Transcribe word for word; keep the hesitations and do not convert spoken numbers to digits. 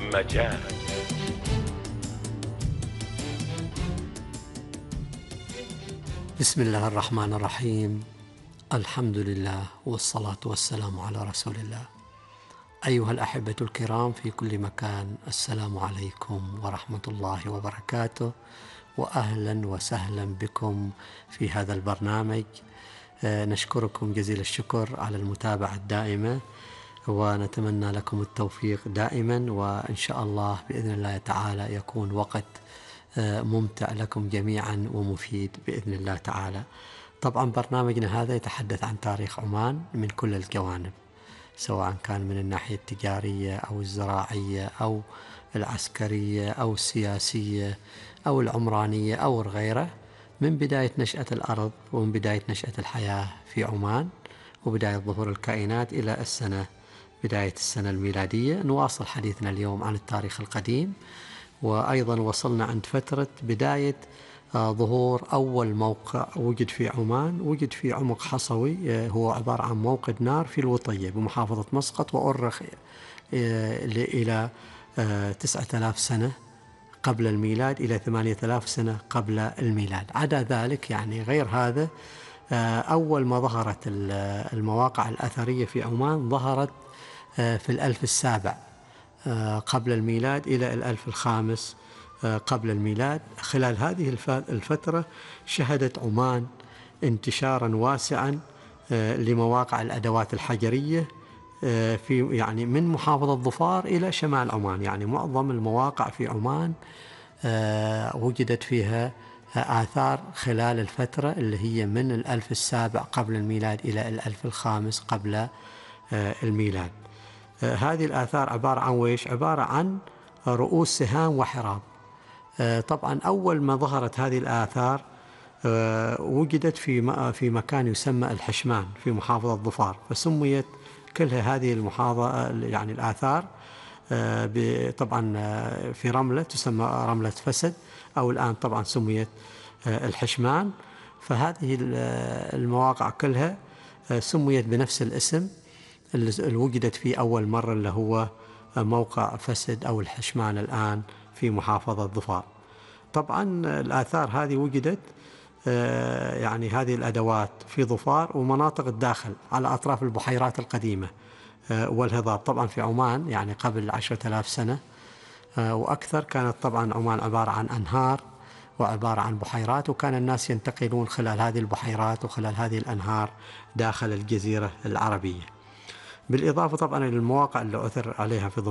مجال. بسم الله الرحمن الرحيم. الحمد لله والصلاة والسلام على رسول الله. أيها الأحبة الكرام في كل مكان، السلام عليكم ورحمة الله وبركاته، وأهلا وسهلا بكم في هذا البرنامج. نشكركم جزيل الشكر على المتابعة الدائمة، ونتمنى لكم التوفيق دائما، وإن شاء الله بإذن الله تعالى يكون وقت ممتع لكم جميعا ومفيد بإذن الله تعالى. طبعا برنامجنا هذا يتحدث عن تاريخ عمان من كل الجوانب، سواء كان من الناحية التجارية أو الزراعية أو العسكرية أو السياسية أو العمرانية أو غيره، من بداية نشأة الأرض ومن بداية نشأة الحياة في عمان وبداية ظهور الكائنات إلى السنة بداية السنة الميلادية. نواصل حديثنا اليوم عن التاريخ القديم، وأيضا وصلنا عند فترة بداية ظهور أول موقع وجد في عمان، وجد في عمق حصوي، هو عبارة عن موقد نار في الوطية بمحافظة مسقط، وأرخ إلى تسعة آلاف سنة قبل الميلاد إلى ثمانية آلاف سنة قبل الميلاد. عدا ذلك يعني غير هذا، أول ما ظهرت المواقع الأثرية في عمان ظهرت في الألف السابع قبل الميلاد إلى الألف الخامس قبل الميلاد. خلال هذه الفترة شهدت عمان انتشارا واسعا لمواقع الأدوات الحجرية في يعني من محافظة ظفار إلى شمال عمان. يعني معظم المواقع في عمان وجدت فيها آثار خلال الفترة اللي هي من الألف السابع قبل الميلاد إلى الألف الخامس قبل الميلاد. هذه الآثار عبارة عن ويش؟ عبارة عن رؤوس سهام وحراب. طبعا أول ما ظهرت هذه الآثار وجدت في في مكان يسمى الحشمان في محافظة ظفار، فسميت كلها هذه المحافظة يعني الآثار طبعا في رملة تسمى رملة فسد، أو الآن طبعا سميت الحشمان. فهذه المواقع كلها سميت بنفس الاسم اللي وجدت فيه أول مرة، اللي هو موقع فسد أو الحشمان الآن في محافظة ظفار. طبعا الآثار هذه وجدت يعني هذه الأدوات في ظفار ومناطق الداخل على أطراف البحيرات القديمة والهضاب. طبعا في عمان يعني قبل عشرة آلاف سنة وأكثر كانت طبعا عمان عبارة عن أنهار وعبارة عن بحيرات، وكان الناس ينتقلون خلال هذه البحيرات وخلال هذه الأنهار داخل الجزيرة العربية، بالإضافة طبعا إلى المواقع اللي عثر عليها في